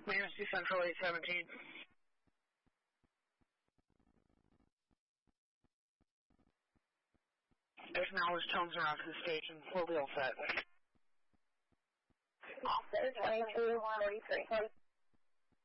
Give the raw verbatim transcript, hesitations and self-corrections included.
Manistee Central eight seventeen. Acknowledge tones are off the station. We'll be all set. twenty-two forty-three.